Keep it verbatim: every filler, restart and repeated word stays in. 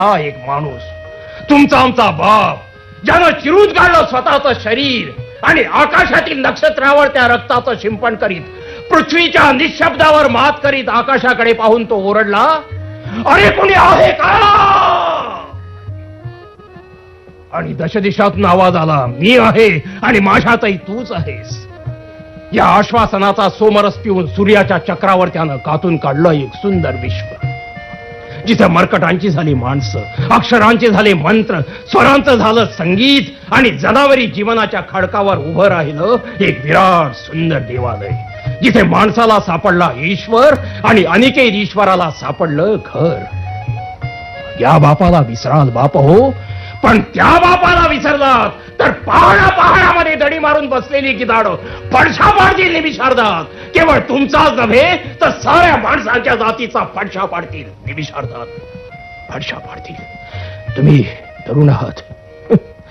हा एक माणूस तुमचा आमचा बाप, ज्यानं चिरून काढलं स्वतःचं शरीर आणि आकाशातील नक्षत्रावर त्या रक्ताचं शिंपण करीत पृथ्वीच्या निशब्दावर मात करीत आकाशाकडे पाहून तो ओरडला, अरे कोणी आहे का? आणि दशदिशातून आवाज आला, मी आहे आणि माझ्यातही तूच आहेस. या आश्वासनाचा सोमरस पिऊन सूर्याच्या चक्रावर त्यानं कातून काढलं एक सुंदर विश्व, जिथे मर्कटांची झाली माणसं, अक्षरांचे झाले मंत्र, स्वरांचं झालं संगीत आणि जनावरी जीवनाच्या खडकावर उभं राहिलं एक विराट सुंदर देवालय, जिथे माणसाला सापडला ईश्वर आणि अनिकेत ईश्वराला सापडलं घर. या बापाला विसराल बाप हो, पण त्या बापाला विसरलात तर पहाडा पहाडामध्ये दडी मारून बसलेली गिधाडं फडशा पाडतील निमिषार्धात. केवळ तुमचाच नव्हे तर साऱ्या माणसाच्या जातीचा फडशा पाडतील निमिषार्धात, फडशा पाडतील. तुम्ही तरुण आहात,